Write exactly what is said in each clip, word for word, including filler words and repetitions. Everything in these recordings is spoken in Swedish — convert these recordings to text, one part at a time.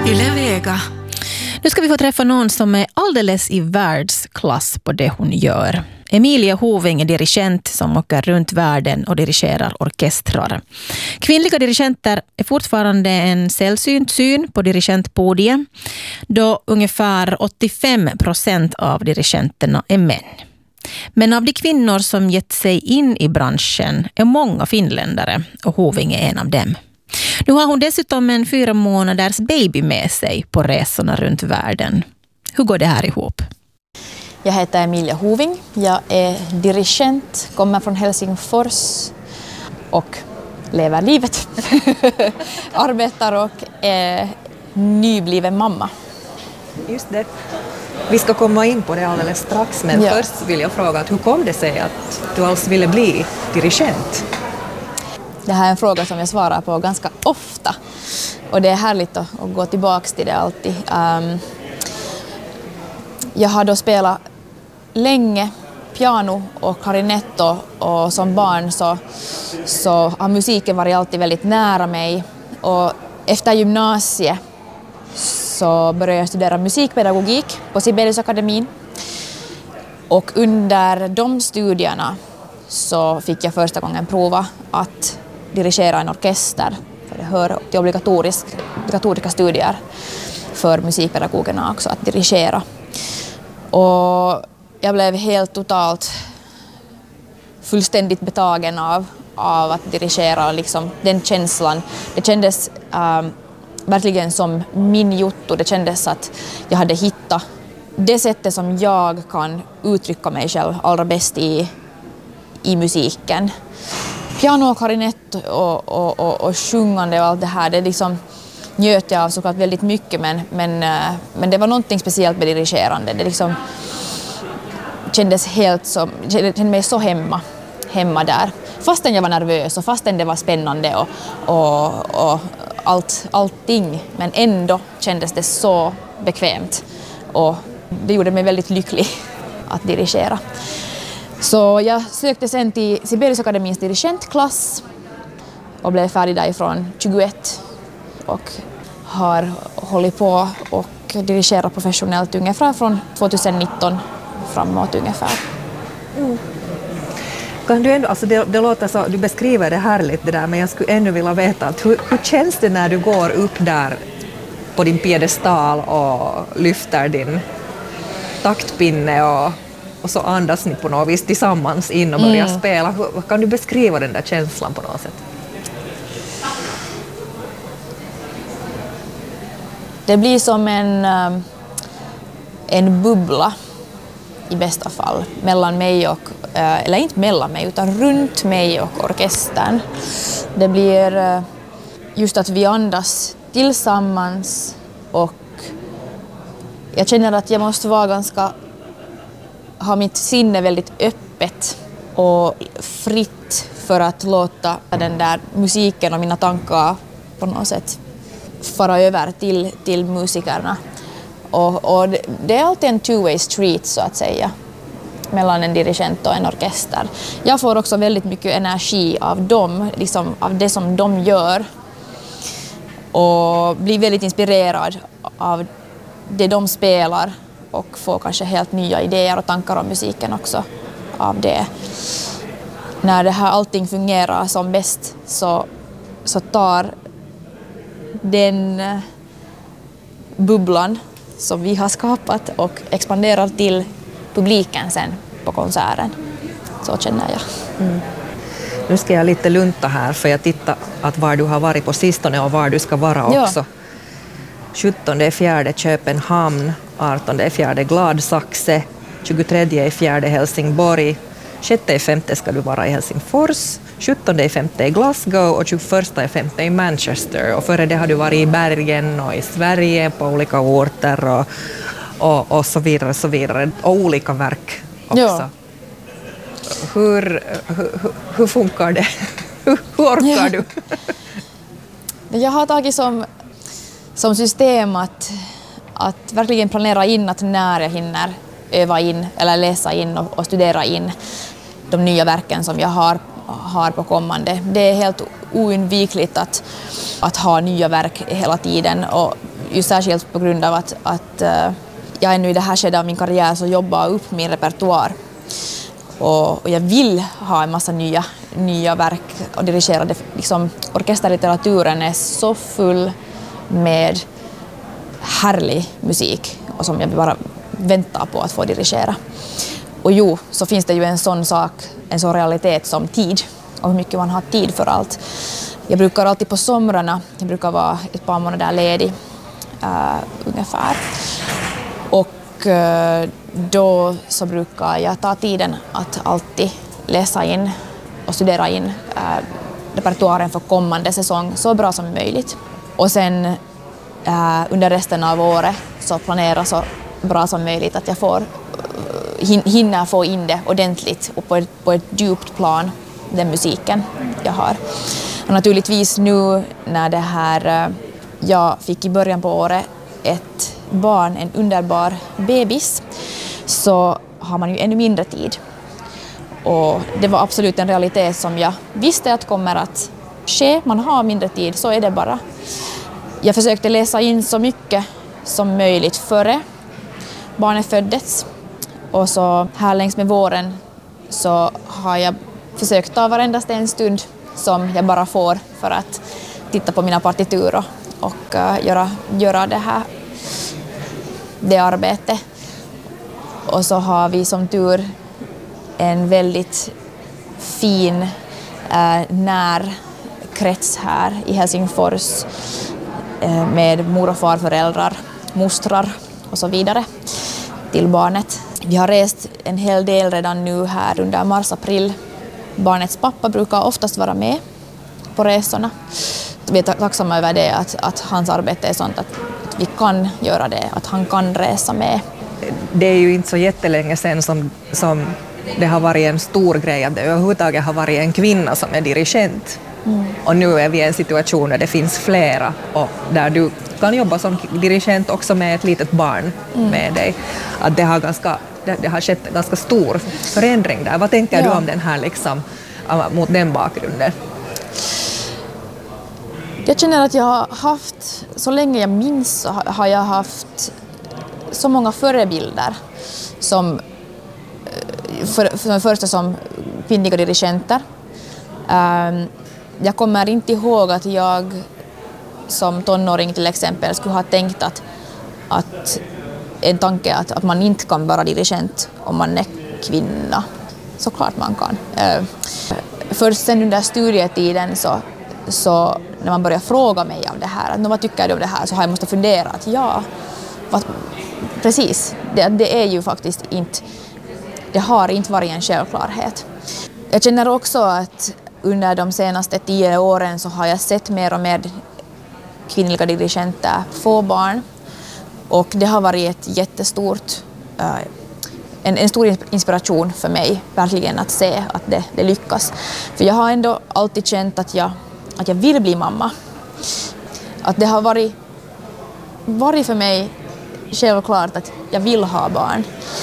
Yle Vega. Nu ska vi få träffa någon som är alldeles i världsklass på det hon gör. Emilia Hoving är dirigent som åker runt världen och dirigerar orkestrar. Kvinnliga dirigenter är fortfarande en sällsynt syn på dirigentpodiet, då ungefär åttiofem procent av dirigenterna är män. Men av de kvinnor som gett sig in i branschen är många finländare, och Hoving är en av dem. Nu har hon dessutom en fyra månaders baby med sig på resorna runt världen. Hur går det här ihop? Jag heter Emilia Hoving. Jag är dirigent, kommer från Helsingfors och lever livet. Arbetar och är nybliven mamma. Just det. Vi ska komma in på det alldeles strax, men ja. Först vill jag fråga att hur kom det sig att du alls ville bli dirigent? Det här är en fråga som jag svarar på ganska ofta, och det är härligt att, att gå tillbaka till det alltid. Um, jag har då spelat länge piano och klarinett, och, och som barn så, så har musiken varit alltid väldigt nära mig. Och efter gymnasiet så började jag studera musikpedagogik på Sibeliusakademin, och under de studierna så fick jag första gången prova att dirigera en orkester, för det hör till obligatorisk, obligatoriska studier för musikpedagogerna också att dirigera. Och jag blev helt totalt fullständigt betagen av, av att dirigera, liksom den känslan. Det kändes um, verkligen som min jotto. Det kändes att jag hade hittat det sättet som jag kan uttrycka mig själv allra bäst i, i musiken. Piano och klarinett och, och, och, och sjungande och allt det här, det liksom njöt jag av såklart väldigt mycket, men, men, men det var någonting speciellt med dirigerande. Det liksom kändes helt så, kände mig så hemma, hemma där. Fastän jag var nervös och fastän det var spännande och, och, och allt, allting, men ändå kändes det så bekvämt, och det gjorde mig väldigt lycklig att dirigera. Så jag sökte sen till Sibeliusakademins dirigentklass och blev färdig därifrån tjugoett och har hållit på och dirigerat professionellt ungefär från tjugonitton framåt ungefär. Mm. Kan du ändå, alltså det, det låter så, du beskriver det härligt det där, men jag skulle ännu vilja veta att hur, hur känns det när du går upp där på din piedestal och lyfter din taktpinne och och så andas ni på något vis tillsammans in och börjar mm. spela. Hur, kan du beskriva den där känslan på något sätt? Det blir som en, en bubbla i bästa fall mellan mig och, eller inte mellan mig utan runt mig och orkestern. Det blir just att vi andas tillsammans, och jag känner att jag måste vara ganska ha mitt sinne väldigt öppet och fritt för att låta den där musiken och mina tankar på något sätt fara över till, till musikerna. Och, och det, det är alltid en two-way street så att säga mellan en dirigent och en orkester. Jag får också väldigt mycket energi av dem, liksom av det som de gör, och blir väldigt inspirerad av det de spelar, och få kanske helt nya idéer och tankar om musiken också av det. När det här allting fungerar som bäst så, så tar den bubblan som vi har skapat och expanderar till publiken sen på konserten. Så känner jag. Mm. Nu ska jag lite lunta här, för jag tittar att var du har varit på sistone och var du ska vara också. Ja. sjuttonde fjärde Köpenhamn, artonde fjärde Gladsaxe, tjugotredje fjärde Helsingborg, sjätte femte ska du vara i Helsingfors, sjuttonde femte i Glasgow och tjugoförsta femte i Manchester. Och före det har du varit i Bergen och i Sverige på olika orter och, och, och så vidare, så vidare. Och olika verk också. Ja. Hur, hur, hur funkar det? Hur, hur orkar ja. du? Jag har tagit som som system att, att verkligen planera in att när jag hinner öva in eller läsa in och, och studera in de nya verken som jag har, har på kommande. Det är helt oundvikligt att, att ha nya verk hela tiden, och ju särskilt på grund av att, att uh, jag ännu i det här skedet av min karriär så jobbar upp min repertoar. Och, och jag vill ha en massa nya, nya verk och dirigerade. Liksom, orkesterlitteraturen är så full med härlig musik och som jag bara väntar på att få dirigera. Och jo, så finns det ju en sån sak, en sån realitet som tid och hur mycket man har tid för allt. Jag brukar alltid på somrarna, jag brukar vara ett par månader ledig uh, ungefär. Och uh, då så brukar jag ta tiden att alltid läsa in och studera in uh, repertoaren för kommande säsong så bra som möjligt. Och sen uh, under resten av året så planera så bra som möjligt att jag får hinner få in det ordentligt och på ett, på ett djupt plan, den musiken jag har. Och naturligtvis nu när det här, jag fick i början på året ett barn, en underbar bebis, så har man ju ännu mindre tid. Och det var absolut en realitet som jag visste att kommer att ske. Man har mindre tid, så är det bara. Jag försökte läsa in så mycket som möjligt före barnet föddes. Och så här längs med våren så har jag försökt ta varendaste en stund som jag bara får för att titta på mina partiturer och uh, göra, göra det här det arbetet. Och så har vi som tur en väldigt fin uh, närkrets här i Helsingfors uh, med mor- och farföräldrar, mostrar och så vidare till barnet. Vi har rest en hel del redan nu här under mars-april. Barnets pappa brukar oftast vara med på resorna. Vi är tacksamma över det, att, att hans arbete är sånt att, att vi kan göra det, att han kan resa med. Det är ju inte så jättelänge sedan som, som det har varit en stor grej att det överhuvudtaget har varit en kvinna som är dirigent. Mm. Och nu är vi i en situation där det finns flera och där du kan jobba som dirigent också med ett litet barn mm. med dig. Att det har, ganska, det, det har skett en ganska stor förändring där. Vad tänker ja. du om den här liksom, mot den bakgrunden? Jag känner att jag har haft, så länge jag minns så har jag haft så många förebilder som för, för det första som kvinnliga dirigenter. Um, jag kommer inte ihåg att jag som tonåring till exempel skulle ha tänkt att, att en tanke att, att man inte kan vara dirigent om man är kvinna. Såklart man kan. Uh, först sen under studietiden så, så när man börjar fråga mig om det här, att, vad tycker du om det här, så har jag måste fundera att ja, vad, precis, det, det är ju faktiskt inte, det har inte varit en självklarhet. Jag känner också att under de senaste tio åren så har jag sett mer och mer kvinnliga dirigenter få barn. Och det har varit ett jättestort, uh, en, en stor inspiration för mig verkligen att se att det, det lyckas. För jag har ändå alltid känt att jag, att jag vill bli mamma. Att det har varit, varit för mig självklart att jag vill ha barn.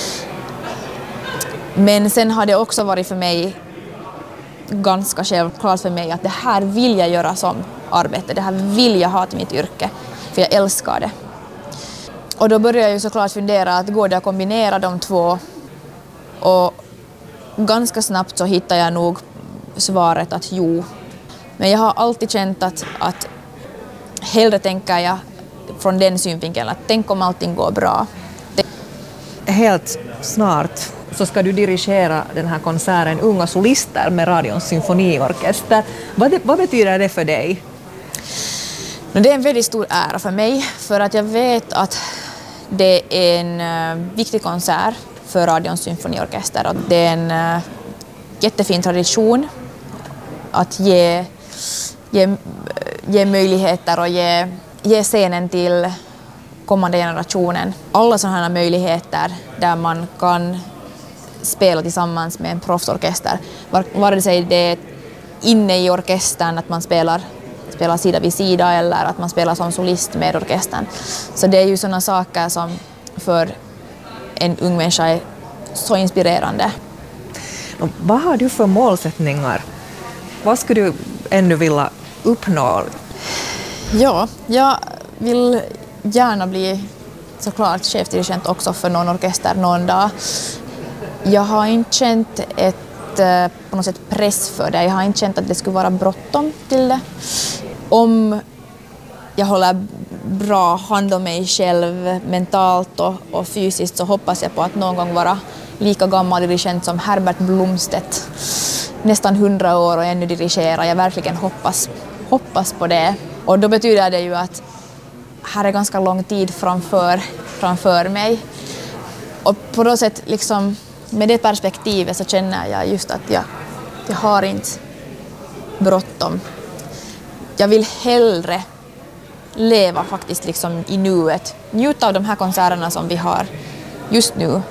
Men sen har det också varit för mig ganska självklart för mig att det här vill jag göra som arbete, det här vill jag ha till mitt yrke, för jag älskar det. Och då börjar jag ju såklart fundera att går det att kombinera de två, och ganska snabbt så hittar jag nog svaret att jo. Men jag har alltid känt att, att hellre tänker jag från den synvinkeln att tänk om allting går bra. Helt snart så ska du dirigera den här konserten Unga solister med Radions symfoniorkester. Vad, vad betyder det för dig? Det är en väldigt stor ära för mig, för att jag vet att det är en uh, viktig konsert för Radions symfoniorkester. Och det är en uh, jättefin tradition att ge, ge, ge möjligheter och ge, ge scenen till kommande generationen. Alla sådana här möjligheter där man kan spela tillsammans med en proffsorkester. Vare sig det är inne i orkestern, att man spelar, spelar sida vid sida, eller att man spelar som solist med orkestern. Så det är ju sådana saker som för en ung människa är så inspirerande. Och vad har du för målsättningar? Vad skulle du ännu vilja uppnå? Ja, jag vill gärna bli såklart chefdirigent också för någon orkester någon dag. Jag har inte känt ett, på något sätt press för det. Jag har inte känt att det skulle vara bråttom till det. Om jag håller bra hand om mig själv mentalt och, och fysiskt så hoppas jag på att någon gång vara lika gammal dirigent som Herbert Blomstedt. Nästan hundra år och ännu dirigera. Jag verkligen hoppas, hoppas på det. Och då betyder det ju att här är ganska lång tid framför, framför mig. Och på något sätt, liksom, med det perspektivet så känner jag just att jag, jag har inte bråttom. Jag vill hellre leva faktiskt liksom i nuet. Njuta av de här konserterna som vi har just nu.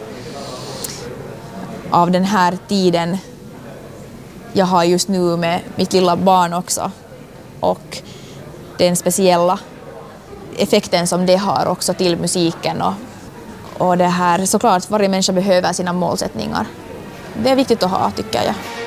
Av den här tiden jag har just nu med mitt lilla barn också. Och den speciella effekten som det har också till musiken. Och, och det här, såklart, varje människa behöver sina målsättningar. Det är viktigt att ha, tycker jag.